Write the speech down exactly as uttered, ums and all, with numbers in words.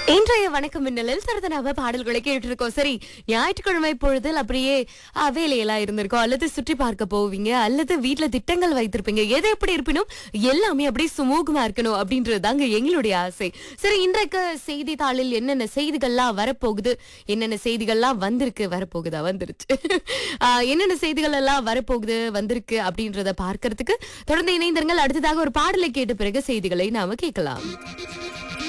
இன்றைய வணக்கம் மின்னலில் சரதனாவ பாடல்களை கேட்டு இருக்கோம். சரி, ஞாயிற்றுக்கிழமை பொழுதில் அப்படியே ஆ, வேலையெல்லாம் இருந்திருக்கும், அல்லது சுற்றி பார்க்க போவீங்க, அல்லது வீட்டுல திட்டங்கள் வைத்திருப்பீங்க. எது எப்படி இருப்பினும் எல்லாமே அப்படியே சுமூகமா இருக்கணும் அப்படின்றது தாங்க எங்களுடைய ஆசை. சரி, இன்றைக்கு செய்தித்தாளில் என்னென்ன செய்திகள்லாம் வரப்போகுது, என்னென்ன செய்திகள்லாம் வந்திருக்கு, வரப்போகுதா வந்துருச்சு ஆ, என்னென்ன செய்திகள் எல்லாம் வரப்போகுது வந்திருக்கு அப்படின்றத பார்க்கறதுக்கு தொடர்ந்து இணைந்திருங்கள். அடுத்ததாக ஒரு பாடலை கேட்ட பிறகு செய்திகளை நாம கேட்கலாம்.